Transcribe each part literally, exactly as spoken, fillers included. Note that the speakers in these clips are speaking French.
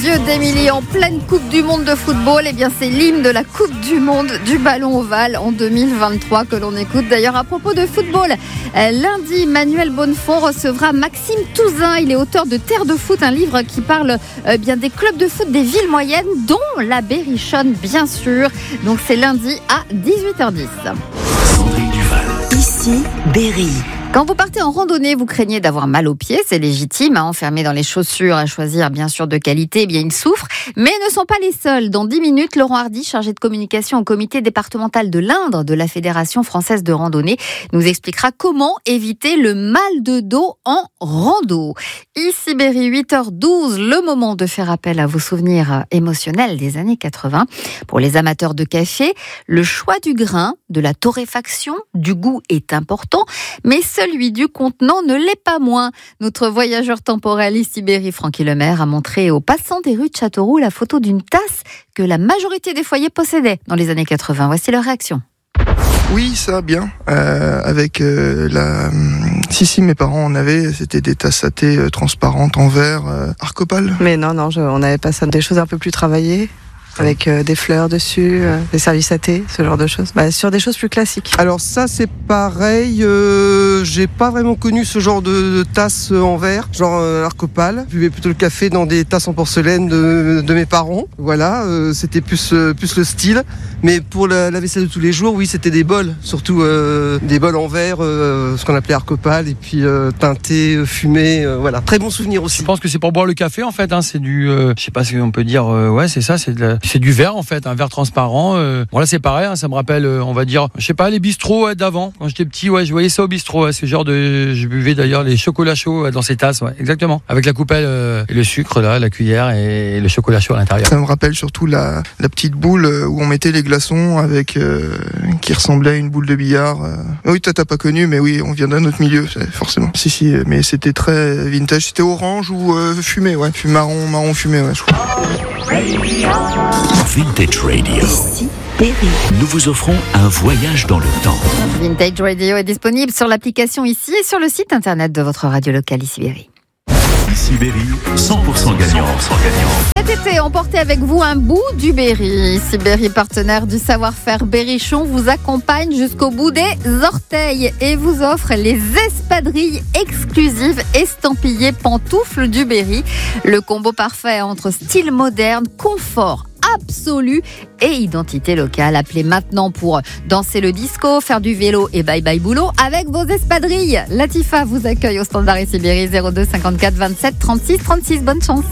yeux d'Émilie en pleine Coupe du Monde de football. Eh bien, c'est l'hymne de la Coupe du Monde du ballon ovale en deux mille vingt-trois que l'on écoute. D'ailleurs, à propos de football, lundi, Manuel Bonnefond recevra Maxime Touzin. Il est auteur de Terre de foot, un livre qui parle euh, bien des clubs de foot des villes moyennes, dont la Berrichonne, bien sûr. Donc, c'est lundi à dix-huit heures dix. Sandrine Duval. Ici, Berry. Quand vous partez en randonnée, vous craignez d'avoir mal aux pieds, c'est légitime, hein, enfermé dans les chaussures, à choisir bien sûr de qualité, eh bien ils souffrent, mais ne sont pas les seuls. Dans dix minutes, Laurent Hardy, chargé de communication au comité départemental de l'Indre de la Fédération française de randonnée, nous expliquera comment éviter le mal de dos en rando. Ici Berry, huit heures douze, le moment de faire appel à vos souvenirs émotionnels des années quatre-vingts. Pour les amateurs de café, le choix du grain, de la torréfaction, du goût est important, mais celui du contenant ne l'est pas moins. Notre voyageur temporel ici Berry, Francky Lemaire, a montré aux passants des rues de Châteauroux la photo d'une tasse que la majorité des foyers possédaient dans les années quatre-vingts. Voici leur réaction. Oui, ça bien. Euh, avec euh, la, si si, mes parents en avaient. C'était des tasses à thé euh, transparentes en verre, euh, Arcopal. Mais non, non, je, on n'avait pas ça. Des choses un peu plus travaillées. Avec euh, des fleurs dessus, euh, des services à thé, ce genre de choses. Bah, sur des choses plus classiques. Alors ça c'est pareil, euh, j'ai pas vraiment connu ce genre de, de tasses en verre, genre euh, Arcopal. Je buvais plutôt le café dans des tasses en porcelaine de, de mes parents. Voilà, euh, c'était plus, euh, plus le style. Mais pour la, la vaisselle de tous les jours, oui, c'était des bols. Surtout euh, des bols en verre, euh, ce qu'on appelait Arcopal, et puis euh, teintés, fumés, euh, voilà. Très bon souvenir aussi. Je pense que c'est pour boire le café en fait, hein. C'est du, euh, je sais pas si on peut dire, euh, ouais c'est ça, c'est de la... C'est du verre en fait, un verre transparent. Euh, voilà, c'est pareil, hein, ça me rappelle, euh, on va dire, je sais pas, les bistrots ouais, d'avant. Quand j'étais petit, ouais, je voyais ça au bistrot. Ouais, ce genre de, je buvais d'ailleurs les chocolats chauds ouais, dans ces tasses, ouais, exactement, avec la coupelle euh, et le sucre là, la cuillère et le chocolat chaud à l'intérieur. Ça me rappelle surtout la, la petite boule où on mettait les glaçons avec, euh, qui ressemblait à une boule de billard. Euh. Oui, toi t'as pas connu, mais oui, on vient d'un autre milieu, forcément. Si si, mais c'était très vintage. C'était orange ou euh, fumé, ouais, marron, marron fumé, ouais, je crois. Vintage Radio. Ici, Berry. Nous vous offrons un voyage dans le temps. Vintage Radio est disponible sur l'application ici et sur le site internet de votre radio locale ici Berry. Ici Berry, cent pour cent gagnant. Cet été, emportez avec vous un bout du Berry. Ici Berry, partenaire du savoir-faire Berrichon, vous accompagne jusqu'au bout des orteils et vous offre les espadrilles exclusives estampillées pantoufles du Berry. Le combo parfait entre style moderne, confort absolu et identité locale. Appelez maintenant pour danser le disco, faire du vélo et bye bye boulot avec vos espadrilles. Latifa vous accueille au standard ici Berry, zéro deux cinquante-quatre vingt-sept trente-six trente-six. Bonne chance.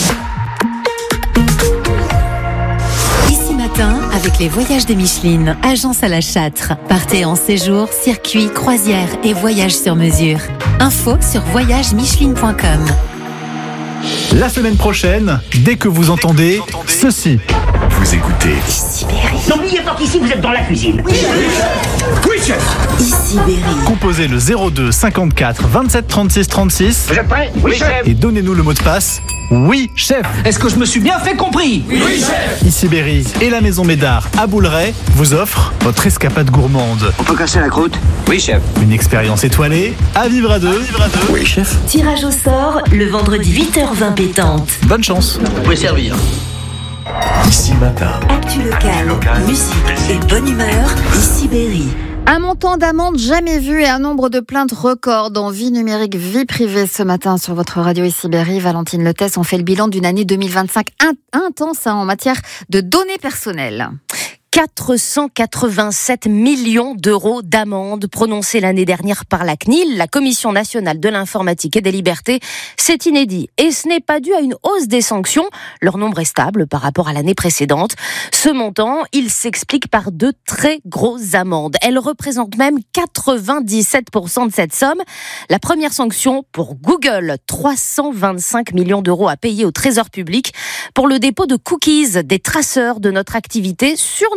Ici matin, avec les voyages de Micheline, agence à la Châtre. Partez en séjour, circuit, croisière et voyage sur mesure. Info sur voyage micheline point com. La semaine prochaine, dès que vous entendez ceci. Vous écoutez Ici Berry. N'oubliez pas qu'ici vous êtes dans la cuisine. Oui, oui chef. Ici Berry. Composez le zéro deux cinquante-quatre vingt-sept trente-six trente-six. Vous êtes prêts? Oui chef. Et donnez-nous le mot de passe. Oui, chef. Est-ce que je me suis bien fait compris? Oui, oui chef. Ici Berry et la Maison Médard à Bouleret vous offrent votre escapade gourmande. On peut casser la croûte? Oui chef. Une expérience étoilée à vivre à deux. À vivre à deux. Oui, chef. Tirage au sort le vendredi huit heures vingt pétante. Bonne chance. Vous pouvez servir. Ici matin. Actu local, musique et bonne humeur. Ici Berry. Un montant d'amende jamais vu et un nombre de plaintes record dans Vie numérique, vie privée ce matin sur votre radio ici Berry. Valentine Letès, on fait le bilan d'une année deux mille vingt-cinq intense hein, en matière de données personnelles. quatre cent quatre-vingt-sept millions d'euros d'amende prononcées l'année dernière par la C N I L, la Commission nationale de l'informatique et des libertés. C'est inédit. Et ce n'est pas dû à une hausse des sanctions. Leur nombre est stable par rapport à l'année précédente. Ce montant, il s'explique par de très grosses amendes. Elles représentent même quatre-vingt-dix-sept pour cent de cette somme. La première sanction pour Google, trois cent vingt-cinq millions d'euros à payer au Trésor public pour le dépôt de cookies, des traceurs de notre activité sur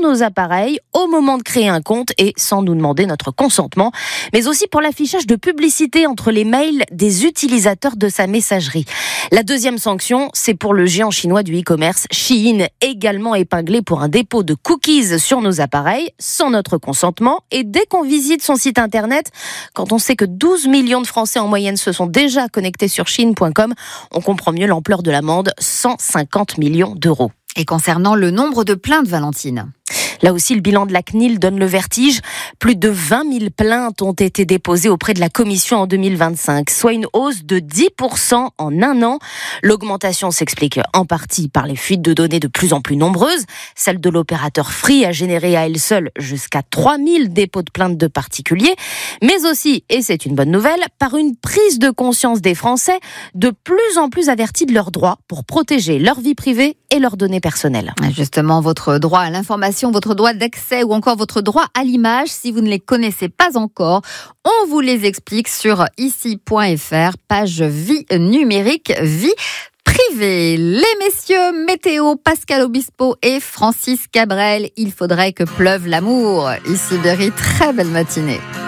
nos appareils au moment de créer un compte et sans nous demander notre consentement, mais aussi pour l'affichage de publicité entre les mails des utilisateurs de sa messagerie. La deuxième sanction, c'est pour le géant chinois du e-commerce Shein, également épinglé pour un dépôt de cookies sur nos appareils sans notre consentement. Et dès qu'on visite son site internet, quand on sait que douze millions de Français en moyenne se sont déjà connectés sur shein point com, on comprend mieux l'ampleur de l'amende, cent cinquante millions d'euros. Et concernant le nombre de plaintes, Valentine ? Là aussi, le bilan de la C N I L donne le vertige. Plus de vingt mille plaintes ont été déposées auprès de la Commission en deux mille vingt-cinq, soit une hausse de dix pour cent en un an. L'augmentation s'explique en partie par les fuites de données de plus en plus nombreuses. Celle de l'opérateur Free a généré à elle seule jusqu'à trois mille dépôts de plaintes de particuliers, mais aussi, et c'est une bonne nouvelle, par une prise de conscience des Français de plus en plus avertis de leurs droits pour protéger leur vie privée et leurs données personnelles. Justement, votre droit à l'information, votre droit d'accès ou encore votre droit à l'image, si vous ne les connaissez pas encore, on vous les explique sur ici point f r, page vie numérique, vie privée. Les messieurs, météo, Pascal Obispo et Francis Cabrel, il faudrait que pleuve l'amour. Ici Berry, très belle matinée.